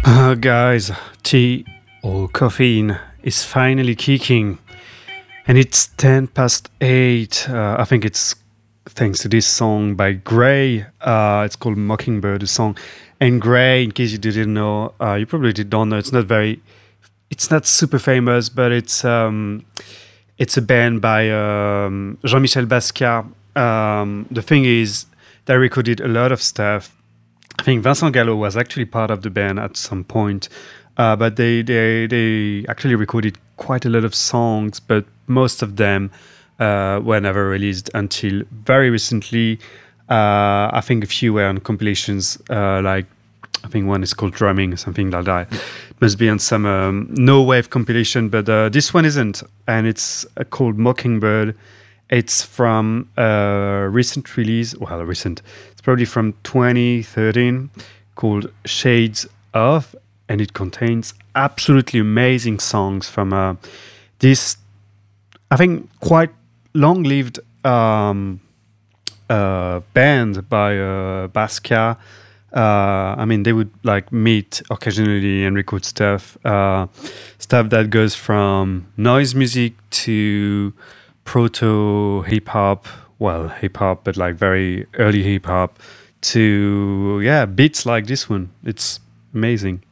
Guys, tea or caffeine is finally kicking, and it's 10 past 8. I think it's thanks to this song by Gray. It's called Mockingbird, the song. And Gray, in case you didn't know, you probably don't know, it's not super famous, but it's a band by Jean-Michel Basquiat. The thing is, they recorded a lot of stuff. I think Vincent Gallo was actually part of the band at some point, but they actually recorded quite a lot of songs, but most of them were never released until very recently. I think a few were on compilations, like I think one is called Drumming, something like that. It must be on some No Wave compilation, but this one isn't, and it's called Mockingbird. It's from a recent release, well, recent. It's probably from 2013, called Shades of, and it contains absolutely amazing songs from this, I think, quite long-lived band by Basquiat. I mean, they would like meet occasionally and record stuff that goes from noise music to proto hip hop, well, hip hop, but like very early hip hop, to beats like this one. It's amazing.